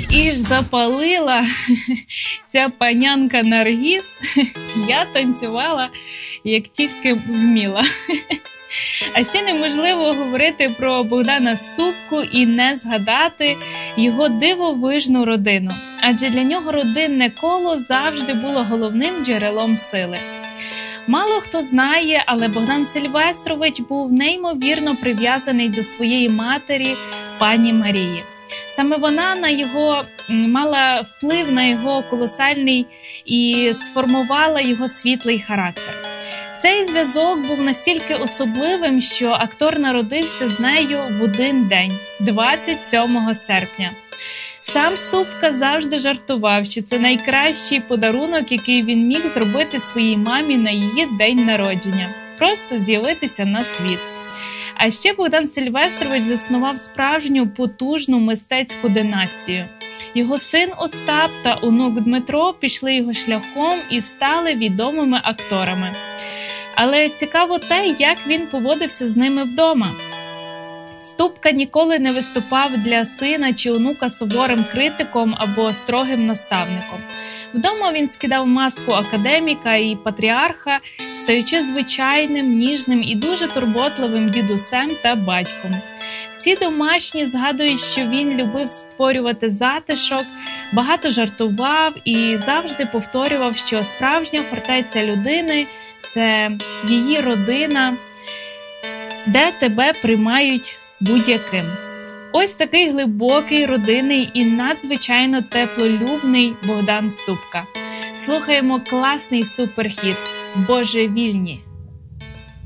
Іж запалила ця панянка Наргіз, я танцювала, як тільки вміла. А ще неможливо говорити про Богдана Ступку і не згадати його дивовижну родину. Адже для нього родинне коло завжди було головним джерелом сили. Мало хто знає, але Богдан Сильвестрович був неймовірно прив'язаний до своєї матері, пані Марії. Саме вона мала вплив на його колосальний і сформувала його світлий характер. Цей зв'язок був настільки особливим, що актор народився з нею в один день, 27 серпня. Сам Ступка завжди жартував, що це найкращий подарунок, який він міг зробити своїй мамі на її день народження – просто з'явитися на світ. А ще Богдан Сильвестрович заснував справжню потужну мистецьку династію. Його син Остап та онук Дмитро пішли його шляхом і стали відомими акторами. Але цікаво те, як він поводився з ними вдома. Ступка ніколи не виступав для сина чи онука суворим критиком або строгим наставником. Вдома він скидав маску академіка і патріарха, стаючи звичайним, ніжним і дуже турботливим дідусем та батьком. Всі домашні згадують, що він любив створювати затишок, багато жартував і завжди повторював, що справжня фортеця людини – це її родина, де тебе приймають будь-яким. Ось такий глибокий, родинний і надзвичайно теплолюбний Богдан Ступка. Слухаємо класний суперхіт «Божевільні».